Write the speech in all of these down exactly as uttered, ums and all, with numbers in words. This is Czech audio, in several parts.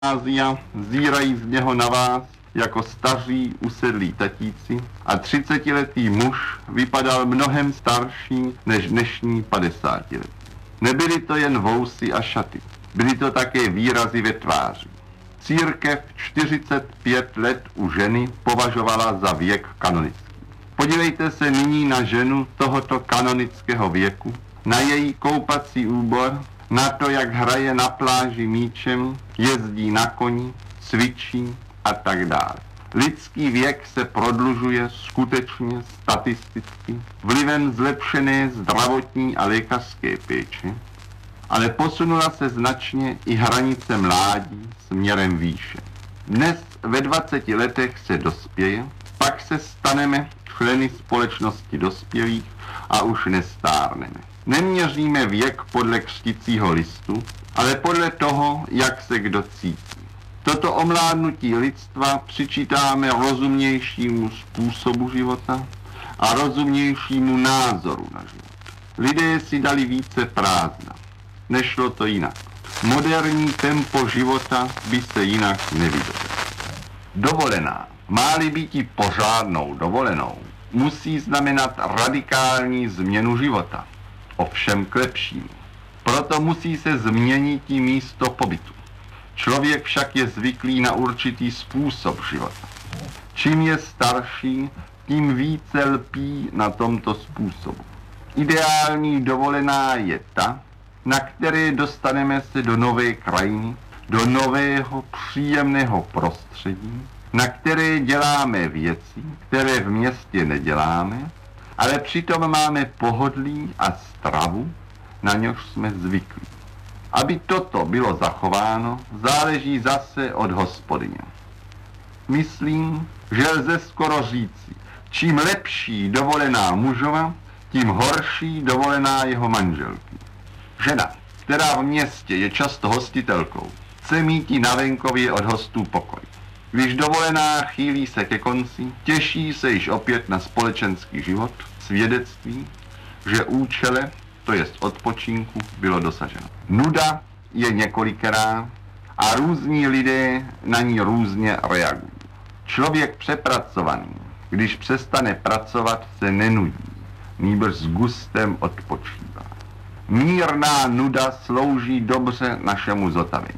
gymnázia zírají z něho na vás jako staří usedlí tatíci a třicetiletý muž vypadal mnohem starší než dnešní padesátiletý. Nebyly to jen vousy a šaty, byly to také výrazy ve tváři. Církev čtyřicet pět let u ženy považovala za věk kanonický. Podívejte se nyní na ženu tohoto kanonického věku, na její koupací úbor, na to, jak hraje na pláži míčem, jezdí na koni, cvičí a tak dále. Lidský věk se prodlužuje skutečně statisticky vlivem zlepšené zdravotní a lékařské péče, ale posunula se značně i hranice mládí směrem výše. Dnes ve dvaceti letech se dospěje, pak se staneme členy společnosti dospělých a už nestárneme. Neměříme věk podle křticího listu, ale podle toho, jak se kdo cítí. Toto omládnutí lidstva přičítáme rozumnějšímu způsobu života a rozumnějšímu názoru na život. Lidé si dali více prázdna. Nešlo to jinak. Moderní tempo života by se jinak nevydrželo. Dovolená, má-li býti pořádnou dovolenou, musí znamenat radikální změnu života. Ovšem k lepšímu. Proto musí se změnit i místo pobytu. Člověk však je zvyklý na určitý způsob života. Čím je starší, tím více lpí na tomto způsobu. Ideální dovolená je ta, na které dostaneme se do nové krajiny, do nového příjemného prostředí, na které děláme věci, které v městě neděláme, ale přitom máme pohodlí a stravu, na něž jsme zvyklí. Aby toto bylo zachováno, záleží zase od hospodyně. Myslím, že lze skoro říci, čím lepší dovolená mužova, tím horší dovolená jeho manželky. Žena, která v městě je často hostitelkou, chce mít i na venkově od hostů pokoj. Když dovolená chýlí se ke konci, těší se již opět na společenský život, svědectví, že účele, to jest odpočinku, bylo dosaženo. Nuda je několikerá a různí lidé na ní různě reagují. Člověk přepracovaný, když přestane pracovat, se nenudí, nýbrž s gustem odpočívá. Mírná nuda slouží dobře našemu zotavení.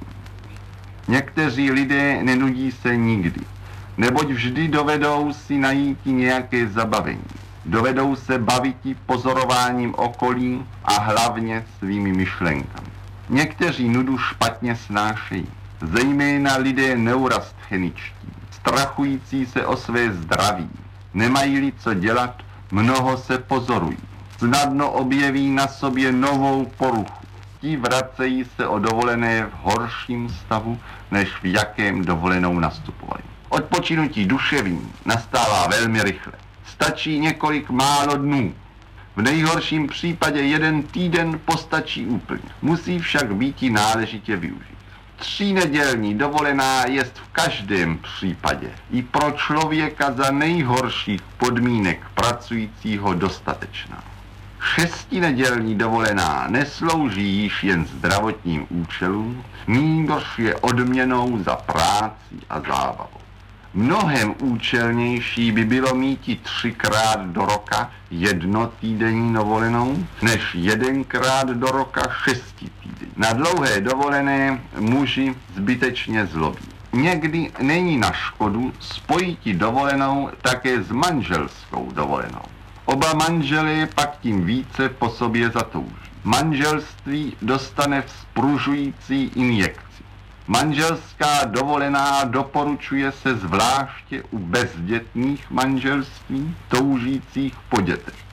Někteří lidé nenudí se nikdy, neboť vždy dovedou si najít nějaké zabavení. Dovedou se bavit pozorováním okolí a hlavně svými myšlenkami. Někteří nudu špatně snášejí, zejména lidé neurastheničtí, strachující se o své zdraví. Nemají-li co dělat, mnoho se pozorují. Snadno objeví na sobě novou poruchu. Ti vracejí se o dovolené v horším stavu, než v jakém dovolenou nastupovali. Odpočinutí duševní nastává velmi rychle. Stačí několik málo dnů. V nejhorším případě jeden týden postačí úplně. Musí však být i náležitě využít. Třínedělní dovolená jest v každém případě i pro člověka za nejhorších podmínek pracujícího dostatečná. Šestinedělní dovolená neslouží již jen zdravotním účelům, nýbrž je odměnou za práci a zábavu. Mnohem účelnější by bylo míti třikrát do roka jednotýdenní dovolenou, než jedenkrát do roka šestitýdenní. Na dlouhé dovolené muži zbytečně zlobí. Někdy není na škodu spojiti dovolenou také s manželskou dovolenou. Oba manželé pak tím více po sobě zatouží. Manželství dostane vzpružující injekci. Manželská dovolená doporučuje se zvláště u bezdětných manželství toužících po dětech.